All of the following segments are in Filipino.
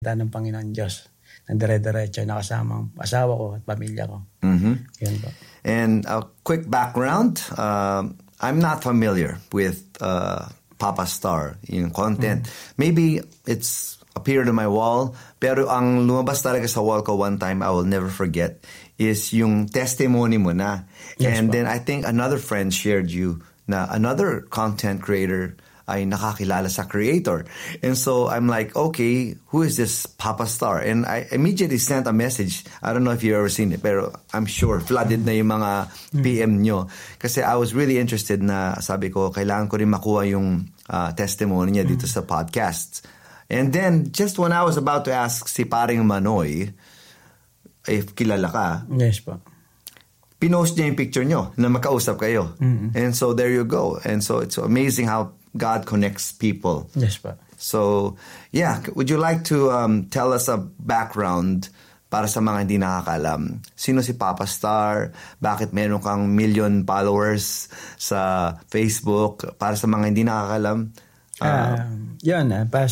ng Panginoon Diyos na dire-diretso na kasamang asawa ko at pamilya ko. Yun po. And a quick background, I'm not familiar with Papa Star, yung content. Maybe it's appeared on my wall, pero ang lumabas talaga sa wall ko one time, I will never forget, is yung testimony mo na. Yes, and po. then I think another friend shared you na another content creator ay nakakilala sa creator. And so I'm like, okay, who is this Papa Star? And I immediately sent a message. I don't know if you've ever seen it, pero I'm sure flooded na yung mga PM nyo. Kasi I was really interested na sabi ko, kailangan ko rin makuha yung testimony niya dito sa podcast. And then, just when I was about to ask si Paring Manoy if kilala ka, Yes po. pinost niya yung picture nyo na makausap kayo. And so there you go. And so it's amazing how God connects people. Yes po. So, yeah, would you like to tell us a background para sa mga hindi nakakaalam? Sino si Papa Star? Bakit meron kang 1 million followers sa Facebook? Para sa mga hindi nakakaalam? Yun,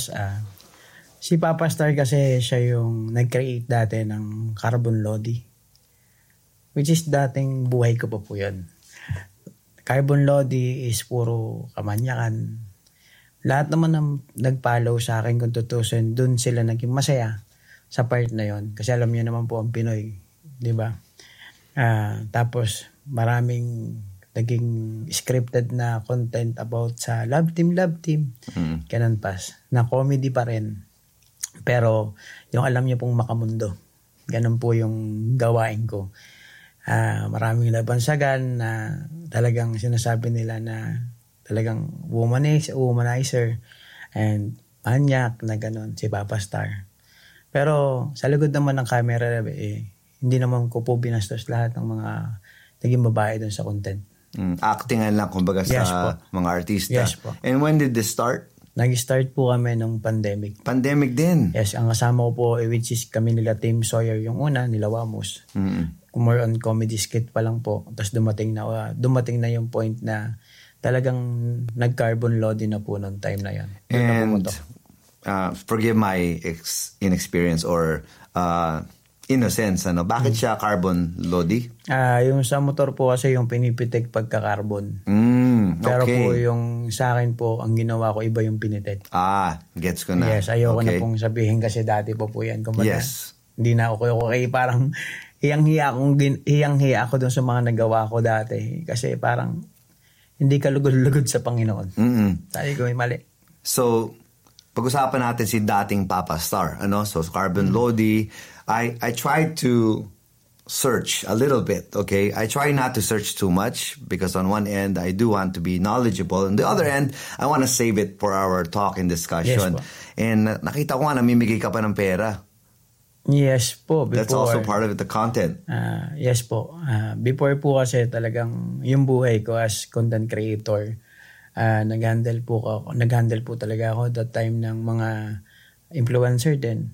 si Papa Star kasi siya yung nag-create dati ng Carbon Lodi. Which is dating buhay ko pa po yun. Carbon Lodi is puro kamanyakan. Lahat naman ng nag-follow sa akin kung tutusin, dun sila naging masaya sa part na yon. Kasi alam niyo naman po ang Pinoy, di ba? Tapos maraming naging scripted na content about sa love team. Ganun pas. Na comedy pa rin. Pero yung alam niyo pong makamundo. Ganun po yung gawain ko. Maraming nabansagan na talagang sinasabi nila na talagang womanizer and manyak na gano'n si Papa Star. Pero sa likod naman ng camera, hindi naman ko po binastos lahat ng mga naging babae doon sa content. Actingan lang kumbaga sa mga artista. Yes po. And when did this start? Nag-start po kami nung pandemic. Pandemic din? Yes, ang kasama ko po, which is kami nila Team Sawyer yung una, nila Wamos. More on comedy skit pa lang po. Tapos dumating na yung point na talagang nag-carbon load na po noong time na yan. And forgive my inexperience or innocence, bakit siya carbon lodi? Yung sa motor po kasi yung pinipitik pagka-carbon. Pero Okay. po yung sa akin po, ang ginawa ko iba yung pinitik. Gets ko na. Yes, ayoko Okay. na pong sabihin kasi dati po yan. Kumbaga, Yes. hindi na ako okay. Parang hiyang-hiya ako dun sa mga nagawa ko dati. Kasi parang hindi ka lugod-lugod sa Panginoon. Sabi ko, mali. So, pag-usapan natin si dating Papa Star. So, Carbon Lodi. I tried to search a little bit, okay? I try not to search too much because on one end, I do want to be knowledgeable. On the other end, I want to save it for our talk and discussion. Yes, po. And nakita ko nga, namimigay ka pa ng pera. Yes po. Before, That's also part of the content. Yes po. Before po kasi talagang yung buhay ko as content creator, nag-handle po talaga ako that time ng mga influencer din.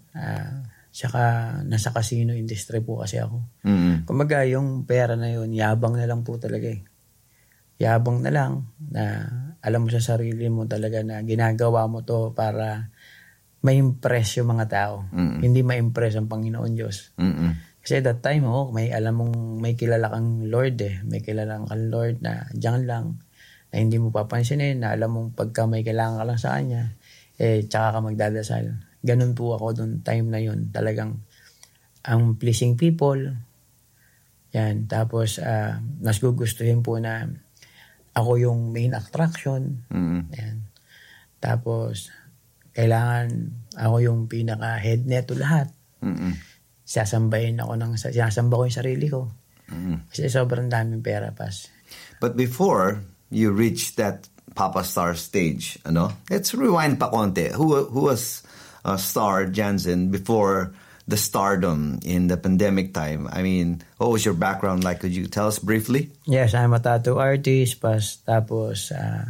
Saka nasa casino industry po kasi ako. Kumbaga yung pera na yun, yabang na lang po talaga eh. Yabang na lang na alam mo sa sarili mo talaga na ginagawa mo to para ma-impress yung mga tao. Hindi ma-impress ang Panginoon Diyos. Kasi that time, may kilala kang Lord eh. May kilala kang Lord na diyan lang, na hindi mo papansinin, na alam mong pagka may kailangan ka lang sa Kanya, tsaka ka magdadasal. Ganun po ako doon time na yun. Talagang ang pleasing people. Yan. Tapos, mas gugustuhin po na ako yung main attraction. Yan. Tapos, kailangan ako yung pinaka-head neto lahat. Sasamba ko yung sarili ko. Kasi sobrang daming pera pas. But before you reach that Papa Star stage, let's rewind pa konti. Who was Star Jansen before the stardom in the pandemic time? I mean, what was your background like? Could you tell us briefly? Yes, I'm a tattoo artist. Tapos,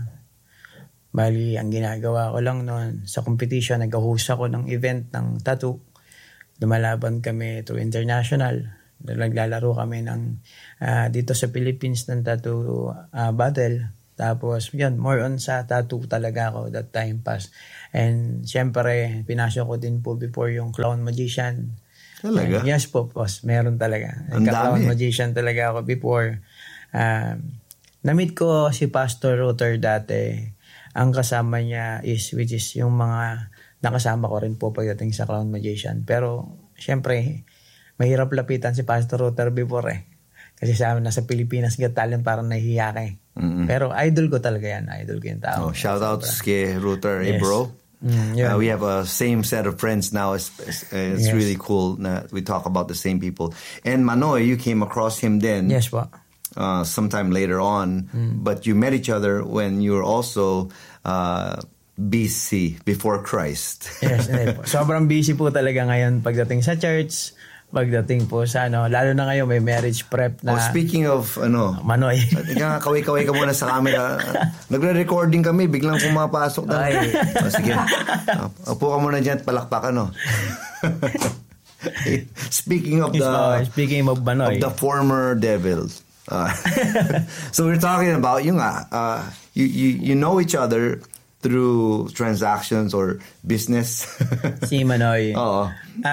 bali, ang ginagawa ko lang noon, sa competition, nag-host ako ng event ng tattoo. Lumalaban kami to international. Naglalaro kami ng dito sa Philippines ng tattoo battle. Tapos, yun, more on sa tattoo talaga ako that time pass. And, syempre, pinasok ko din po before yung clown magician. Talaga? Yes po, boss. Meron talaga. Ang Clown dami. magician talaga ako before. Na-meet ko si Pastor Rutter dati. Ang kasama niya which is yung mga nakasama ko rin po pagdating sa clown magician. Pero, syempre, mahirap lapitan si Pastor Rutter before Kasi sa amin, nasa Pilipinas Got Talent, parang nahihiya ka Pero idol ko talaga yan. Idol ko yung tao. Shout out kay Rutter, Yes. bro. We have a same set of friends now. It's Yes. really cool that we talk about the same people. And Manoy, you came across him then. Yes po. Sometime later on. But you met each other when you were also BC, before Christ. Yes, po. Sobrang busy po talaga ngayon pagdating sa church, pagdating po sa lalo na ngayon may marriage prep na. Speaking of Manoy. Kaway-kaway ka muna sa camera. Nagre-recording kami, biglang pumapasok na. Sige. Upo ka muna dyan at palakpakan, Speaking of Manoy. of the former devils. So we're talking about you know each other through transactions or business. Si Manoy. Oo.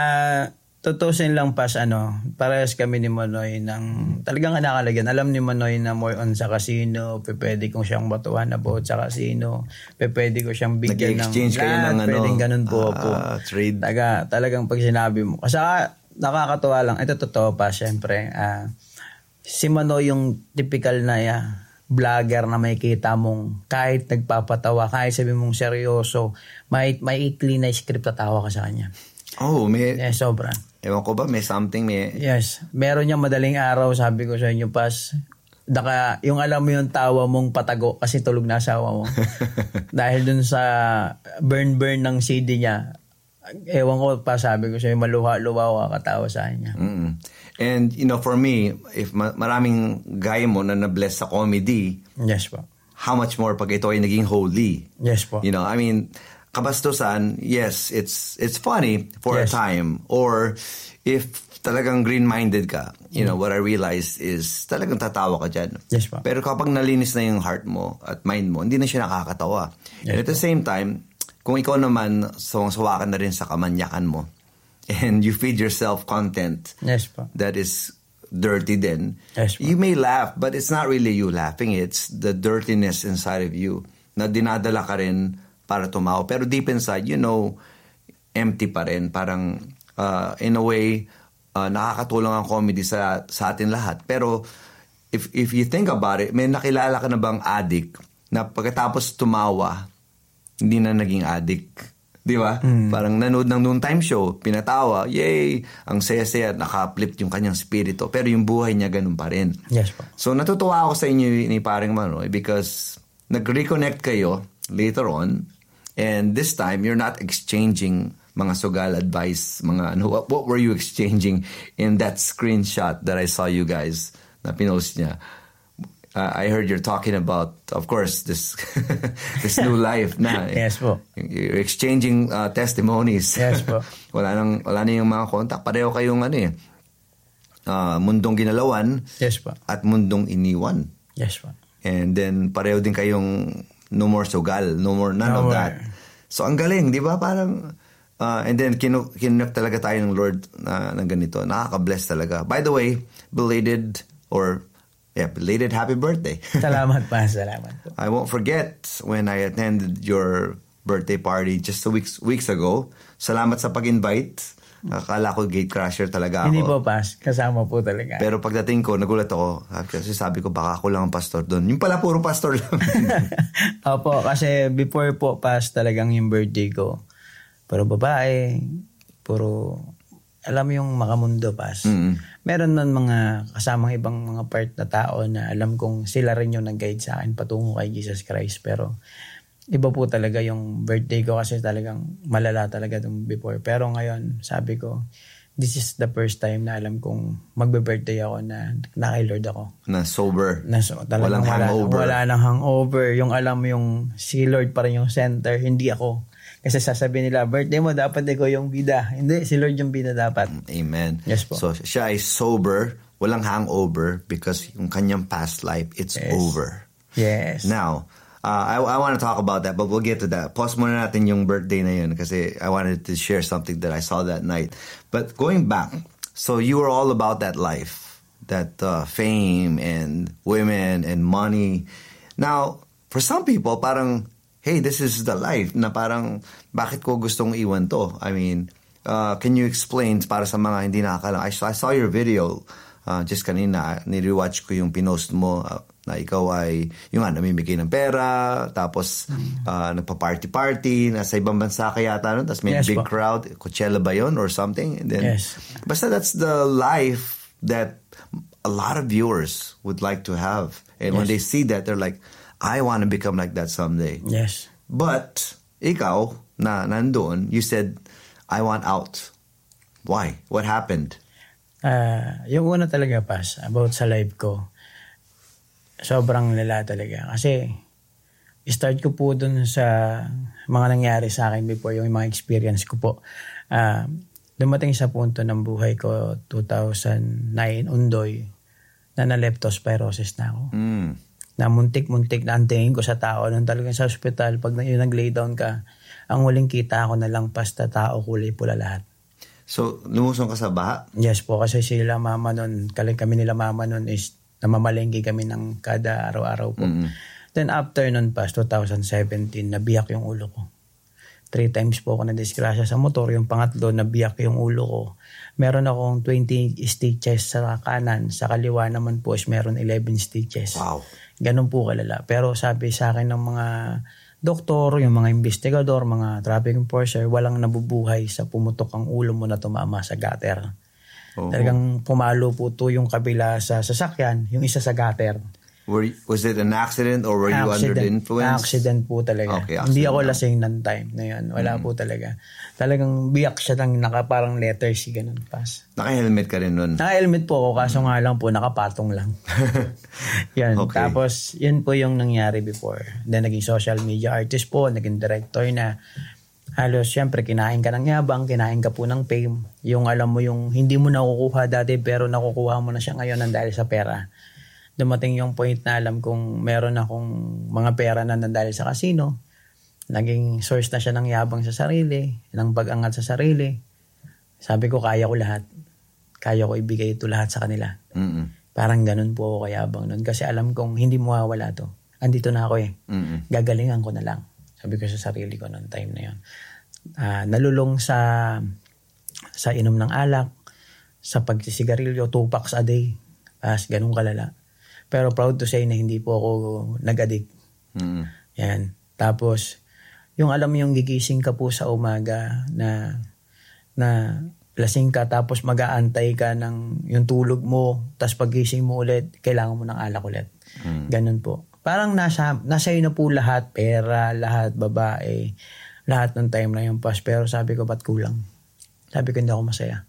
Tutusin lang pas parehas kami ni Manoy ng talagang nakalagyan. Alam ni Manoy na more on sa casino, pwede kong siyang batuhan about sa casino, pwede ko siyang bigyan ng nag-exchange kayo ng pwedeng ganun po. Trade. Talagang pag sinabi mo. Kasi nakakatuwa lang. Ito totoo pa, syempre. Si Manoy yung typical na vlogger na may kita mong kahit nagpapatawa, kahit sabi mong seryoso, may ikli na script tatawa ka sa kanya. Oh, may... Yes, sobra. Ewan ko ba, may something, Yes. Meron niyang madaling araw, sabi ko sa inyo, Pas. Yung alam mo yung tawa mong patago kasi tulog na asawa mo. Dahil dun sa burn ng CD niya, ewan ko pa, sabi ko sa inyo, maluha-luha ka katawa sa kanya. And, for me, if maraming gaya mo na na-bless sa comedy, yes po. How much more pag ito ay naging holy? Yes po. I mean... Kabastusan, yes, it's funny for a time. Or if talagang green-minded ka, what I realized is talagang tatawa ka dyan. Yes, pa. Pero kapag nalinis na yung heart mo at mind mo, hindi na siya nakakatawa. Yes, and at the same time, kung ikaw naman sawang-sawa ka na rin sa kamanyakan mo and you feed yourself content that is dirty then, you may laugh, but it's not really you laughing. It's the dirtiness inside of you na dinadala ka rin para tumawa. Pero deep inside, empty pa rin. Parang, in a way, nakakatulong ang comedy sa atin lahat. Pero, if you think about it, may nakilala ka na bang addict na pagkatapos tumawa, hindi na naging addict? Di ba? Parang nanood ng noon time show, pinatawa, yay! Ang saya-saya, naka-uplift yung kanyang spirito. Pero yung buhay niya, ganun pa rin. Yes, po. So, natutuwa ako sa inyo ni Paring Manoy because nag-reconnect kayo later on. And this time, you're not exchanging mga sugal advice, what were you exchanging in that screenshot that I saw you guys na pinost niya? I heard you're talking about, of course, this this new life na. Yes po. You're exchanging testimonies. Yes po. wala na yung mga contact. Pareho kayong mundong ginalawan. Yes po. At mundong iniwan. Yes po. And then pareho din kayong no more sugal, none of that. So ang galing, di ba? Parang, and then kinunok talaga tayo ng Lord na ganito. Nakaka-bless talaga. By the way, belated happy birthday. Salamat pa, salamat po. I won't forget when I attended your birthday party just weeks ago. Salamat sa pag-invite. Akala ko gate crasher talaga ako. Hindi po, Pas. Kasama po talaga. Pero pagdating ko, nagulat ako. Kasi sabi ko, baka ako lang ang pastor doon. Yung pala, puro pastor lang. Opo, kasi before po, Pas, talagang yung birthday ko. Puro babae, puro, alam mo yung makamundo, Pas. Meron nun mga kasamang ibang mga part na tao na alam kong sila rin yung nag-guide sa akin patungo kay Jesus Christ. Pero, iba po talaga yung birthday ko kasi talagang malala talaga itong before. Pero ngayon, sabi ko, this is the first time na alam kong magbe-birthday ako na kay Lord ako. Na sober. Walang hangover. Wala nang hangover. Yung alam yung si Lord pa rin yung center, hindi ako. Kasi sasabihin nila, birthday mo, dapat ikaw yung bida. Hindi, si Lord yung bida dapat. Amen. Yes po. So, siya ay sober, walang hangover because yung kanyang past life, it's over. Yes. Now, I want to talk about that, but we'll get to that. Pause muna natin yung birthday na yun kasi I wanted to share something that I saw that night. But going back, so you were all about that life, that fame and women and money. Now, for some people, parang, hey, this is the life na parang, bakit ko gustong iwan to? I mean, can you explain para sa mga hindi nakakalam? I saw your video just kanina, nirewatch ko yung pinost mo na ikaw ay yung namimigay ng pera, tapos nagpa-party-party, nasa ibang bansa ka yata, no? Tapos may Yes, big po. crowd, Coachella ba yun or something? And then, Yes. basta that's the life that a lot of viewers would like to have. And when Yes. they see that, they're like, I want to become like that someday. Yes. But, ikaw, na nandoon, you said, I want out. Why? What happened? Yung una talaga, Pas, about sa life ko, sobrang lala talaga. Kasi, start ko po dun sa mga nangyari sa akin before, yung mga experience ko po. Dumating sa punto ng buhay ko, 2009, Undoy, na leptospirosis na ako. Na muntik-muntik na ang tingin ko sa tao. Nung talagang sa hospital, pag yung nag-lay down ka, ang huling kita ako na lang pasta tao, kulay pula lahat. So, lumusong ka sa baha? Yes po, kasi sila mama nun, kami nila mama nun is namamalengke kami ng kada araw-araw po. Then after nun pa, 2017, nabiyak yung ulo ko. 3 times po ako na-disgrasya sa motor. Yung pangatlo, nabiyak yung ulo ko. Meron akong 20 stitches sa kanan. Sa kaliwa naman po is meron 11 stitches. Wow. Ganun po kalala. Pero sabi sa akin ng mga doktor, yung mga investigador, mga traffic enforcer, walang nabubuhay sa pumutok ang ulo mo na tumama sa gutter. Talagang pumalo po to yung kabila sa sasakyan, yung isa sa gutter. Was it an accident or were you under the influence? Accident po talaga. Okay, Hindi accident ako lang. lasing ng time na yun. Wala po talaga. Talagang biyak siya ng parang letters, ganun pas. Naka-helmet ka rin nun? Naka-helmet po ako, kaso nga lang po, nakapatong lang. Yan. Okay. Tapos, yun po yung nangyari before. Then, naging social media artist po, naging director na. Halos, syempre, kinain ka ng yabang, kinain ka po ng fame. Yung alam mo, yung hindi mo nakukuha dati, pero nakukuha mo na siya ngayon ng dahil sa pera. Dumating yung point na alam kong meron akong mga pera na nandahil sa casino. Naging source na siya ng yabang sa sarili, ng pag-angat sa sarili. Sabi ko, kaya ko lahat. Kaya ko ibigay ito lahat sa kanila. Parang ganun po ako kayabang nun. Kasi alam kong hindi mawawala to. Andito na ako eh. Gagalingan ko na lang. Sabi ko sa sarili ko noong time na yun. Nalulong sa inom ng alak, sa pagsisigarilyo, 2 packs a day. Ganun kalala. Pero proud to say na hindi po ako nag-addict. Yan. Tapos, yung alam mo yung gigising ka po sa umaga na lasing ka tapos mag-aantay ka ng yung tulog mo, tapos pagising mo ulit, kailangan mo ng alak ulit. Ganun po. Parang nasa iyo na po lahat, pera, lahat, babae, lahat ng time na yung pas. Pero sabi ko, ba't kulang? Sabi ko, hindi ako masaya.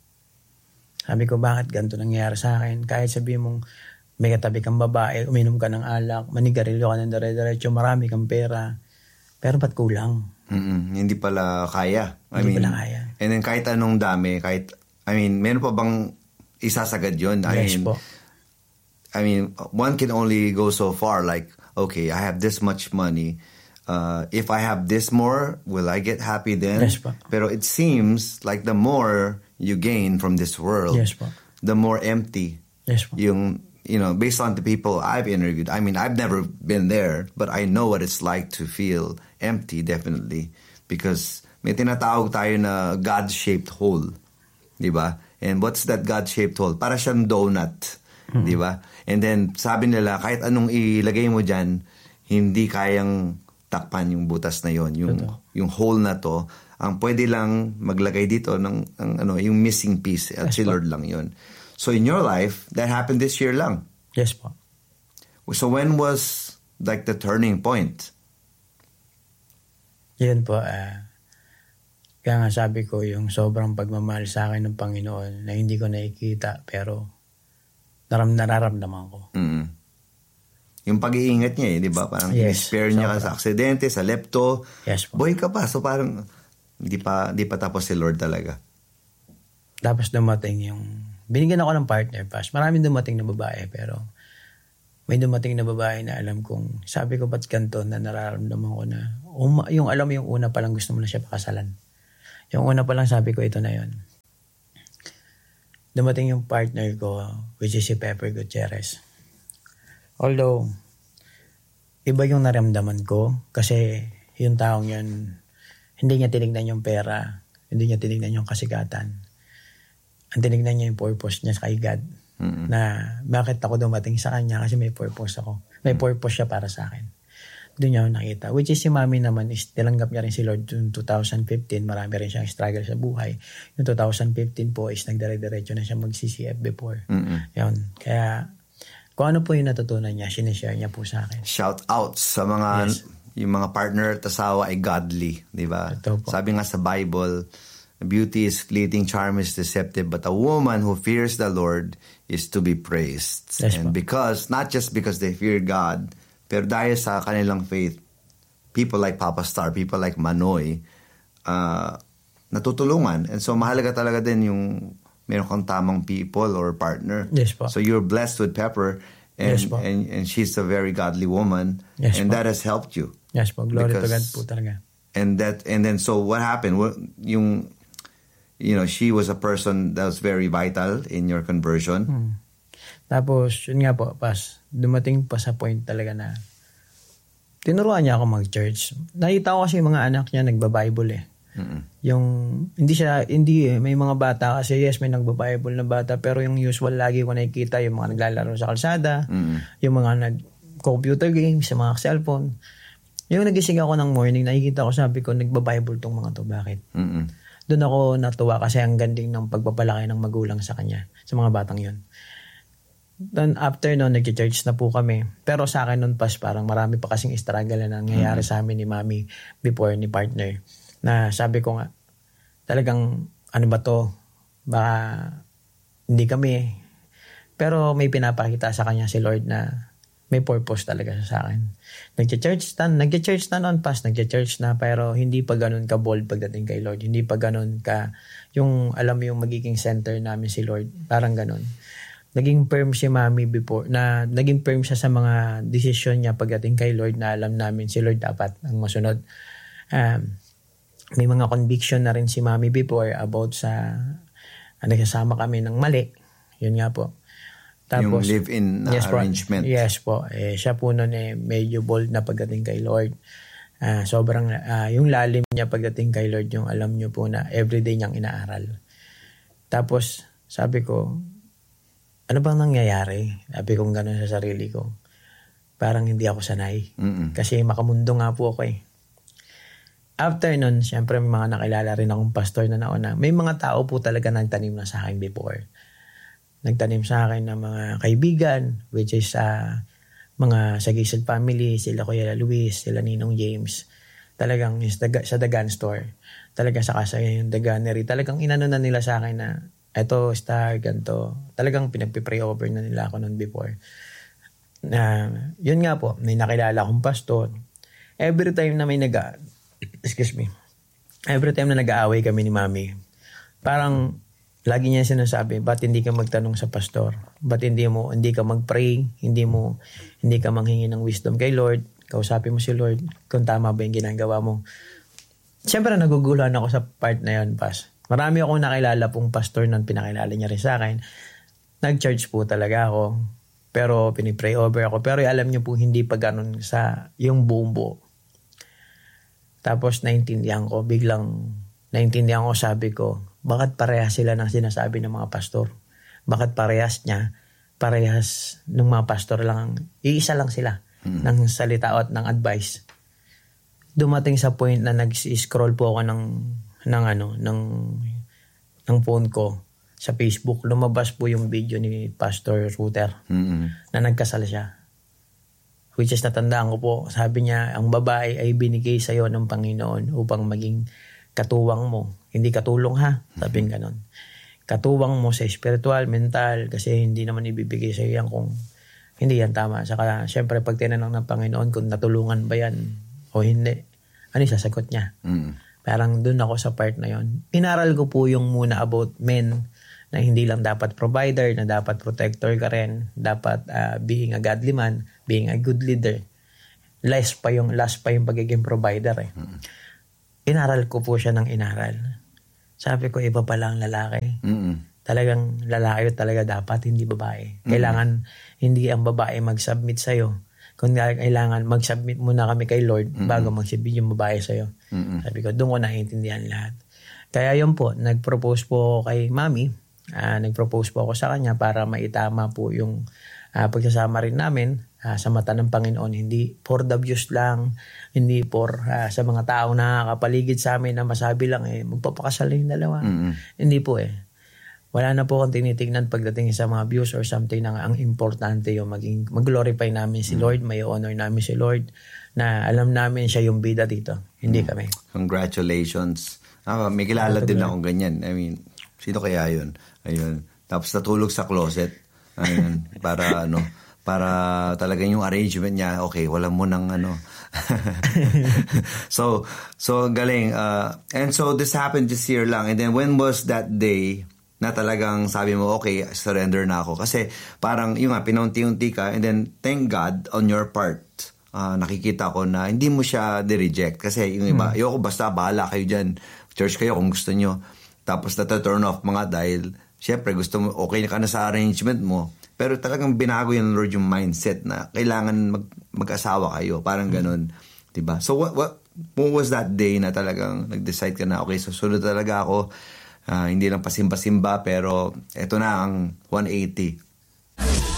Sabi ko, bakit ganito nangyayari sa akin? Kahit sabihin mong may katabi kang babae, uminom ka ng alak, manigarilyo ka ng dire-diretso, marami kang pera. Pero ba't kulang? Hindi pala kaya. Hindi pala kaya. And then kahit anong dami, meron pa bang isasagad yun? Yes po. I mean, one can only go so far. Like, okay, I have this much money. If I have this more, will I get happy then? Yes po. Pero it seems like the more you gain from this world, Yes po. the more empty Yes po. based on the people I've interviewed. I mean, I've never been there, but I know what it's like to feel empty, definitely. Because may tinatawag tayo na God-shaped hole. Di ba? And what's that God-shaped hole? Para siyang donut. Di ba? And then, sabi nila, kahit anong ilagay mo dyan, hindi kayang takpan yung butas na yon, yung hole na to. Ang pwede lang maglagay dito ng yung missing piece. At si Lord lang yon. So in your life, that happened this year lang. Yes po. So when was like the turning point? Yun po. Kaya nga sabi ko, yung sobrang pagmamahal sa akin ng Panginoon na hindi ko nakikita, pero nararamdaman ko. Yung pag-iingat niya di ba? Parang spare niya ka sa aksidente, sa lepto. Yes po. Boy ka pa. So parang hindi pa tapos si Lord talaga. Tapos dumating yung binigyan ako ng partner, pas. Maraming dumating na babae, pero may dumating na babae na alam kong, sabi ko, ba't ganito na nararamdaman ko na, yung alam mo yung una pa lang gusto mo na siya pakasalan. Yung una pa lang sabi ko, ito na yon. Dumating yung partner ko, which is si Pepper Gutierrez. Although, iba yung naramdaman ko kasi yung taong yun, hindi niya tinignan yung pera, hindi niya tinignan yung kasikatan. Ang tinignan niya yung purpose niya kay God. Mm-hmm. Na bakit ako dumating sa kanya kasi may purpose ako. May purpose siya para sa akin. Doon niya ako nakita. Which is si Mami naman is tinanggap niya rin si Lord noong 2015. Marami rin siyang struggle sa buhay. Yung 2015 po is nagdire-diretso na siya mag-CCF before. Mm-hmm. Yun. Kaya kung ano po yung natutunan niya, sinishare niya po sa akin. Shout out sa mga yung mga partner at asawa ay godly, di ba? Sabi nga sa Bible, beauty is fleeting, charm is deceptive, but a woman who fears the Lord is to be praised. Yes, and because, not just because they fear God, pero dahil sa kanilang faith, people like Papa Star, people like Manoy, natutulungan. And so mahalaga talaga din yung meron kang tamang people or partner. Yes, po. So you're blessed with Pepper, and, yes, and she's a very godly woman, yes, and po. That has helped you. Yes po, glory to God po talaga. And then so what happened? She was a person that was very vital in your conversion. Tapos, yun nga po, dumating pa sa point talaga na tinuruan niya ako mag-church. Nakita ko kasi yung mga anak niya nagba-Bible eh. Mm-hmm. May mga bata kasi, yes, may nagba-Bible na bata, pero yung usual lagi ko nakikita, yung mga naglalaro sa kalsada, yung mga nag-computer games, yung mga cellphone. Yung nagising ako ng morning, nakikita ko, sabi ko, nagba-Bible tong mga to. Bakit? Mm-hmm. Doon ako natuwa kasi ang ganding ng pagpapalaki ng magulang sa kanya, sa mga batang yun. Then after noon, nag-church na po kami. Pero sa akin noon, parang marami pa kasing struggle na nangyayari sa amin ni Mami before ni partner. Na sabi ko nga, talagang, ano ba to? Baka hindi kami. Pero may pinapakita sa kanya si Lord na may purpose talaga sa akin. Nag-church na noon, nag-church na, pero hindi pa ganun ka bold pagdating kay Lord. Hindi pa ganun ka, yung alam mo yung magiging center namin si Lord. Parang ganun. Naging firm si Mami before, na naging firm siya sa mga decision niya pagdating kay Lord na alam namin si Lord dapat ang masunod. May mga conviction na rin si Mami before about sa nagsasama kami ng mali. Yun nga po. Tapos, yung live-in arrangement. Yes po. Siya po noon medyo bold na pagdating kay Lord. Sobrang, yung lalim niya pagdating kay Lord, yung alam niyo po na everyday niyang inaaral. Tapos, sabi ko, ano bang nangyayari? Sabi kong gano'n sa sarili ko. Parang hindi ako sanay. Mm-mm. Kasi makamundo nga po ako eh. After nun, syempre may mga nakilala rin akong pastor na nauna. May mga tao po talaga nagtanim na sa akin before. Nagtanim sa akin ng mga kaibigan, which is mga Sagisag family, sila Kuya Luis, sila Ninong James. Talagang sa Dagan store. Talagang sa kasa yung Daganery. Talagang inano na nila sa akin na eto, star, ganito. Talagang pinagpipray over na nila ako noon before. Yun nga po, may nakilala akong pastor. Every time na nag-aaway kami ni Mami, parang lagi niya sinasabi, ba't hindi ka magtanong sa pastor? Ba't hindi ka mag-pray? Hindi ka manghingi ng wisdom kay Lord? Kausapin mo si Lord kung tama ba yung ginagawa mo. Siyempre, naguguluhan ako sa part na yun, Pas. Marami akong nakilala pong pastor nang pinakilala niya rin sa akin. Nag-church po talaga ako. Pero pinipray over ako. Pero alam niyo po, hindi pa ganun sa yung buong buo. Tapos naintindihan ko, sabi ko, bakit parehas sila ng sinasabi ng mga pastor? Bakit parehas ng mga pastor lang, iisa lang sila ng salita at ng advice. Dumating sa point na nag-scroll po ako ng phone ko sa Facebook, lumabas po yung video ni Pastor Ruter na nagkasal siya. Which is natandaan ko po, sabi niya, ang babae ay binigay sa'yo ng Panginoon upang maging katuwang mo. Hindi katulong ha, sabi nga ganon. Katuwang mo sa spiritual, mental, kasi hindi naman ibibigay sa'yo yan kung hindi yan tama. Saka syempre pag tinanong ng Panginoon kung natulungan ba yan o hindi, ano yung sasagot niya? Parang dun ako sa part na yon. Inaral ko po yung muna about men na hindi lang dapat provider, na dapat protector ka rin, dapat being a godly man, being a good leader. Last pa yung pagiging provider eh. Inaral ko po siya ng inaral. Sabi ko, iba pala ang lalaki. Talagang lalaki talaga dapat, hindi babae. Kailangan hindi ang babae mag-submit sa'yo. Kung kailangan mag-submit muna kami kay Lord bago mag-submit yung babae sa'yo. Sabi ko, doon ko naiintindihan lahat. Kaya yun po, nag-propose po ako kay Mami. Nag-propose po ako sa kanya para maitama po yung pagsasama rin namin sa mata ng Panginoon. Hindi for the views lang, hindi for sa mga tao na nakapaligid sa amin na masabi lang magpapakasal na yung dalawa. Hindi po Wala na po akong tinitignan pagdating sa mga views or something na ang importante yung mag-glorify namin si Lord, may honor namin si Lord, na alam namin siya yung bida dito, hindi kami. Congratulations. May kilala din akong ganyan. I mean, sino kaya yun? Ayun. Tapos natulog sa closet. Ayun. Para talaga yung arrangement niya, okay, wala mo nang so galing. And so this happened this year lang. And then when was that day na talagang sabi mo, okay, surrender na ako? Kasi parang yung pinaunti-unti ka, and then thank God on your part, nakikita ko na hindi mo siya di-reject. Kasi yung iba, ayoko, basta bahala kayo dyan, church kayo kung gusto nyo. Tapos nata-turn off mga dahil syempre gusto mo, okay ka na sa arrangement mo. Pero talagang binago yung Lord yung mindset na kailangan mag-asawa kayo. Parang ganun. Diba? So what was that day na talagang nag-decide ka na, okay, susunod talaga ako. Hindi lang pasimba-simba, pero eto na ang 180.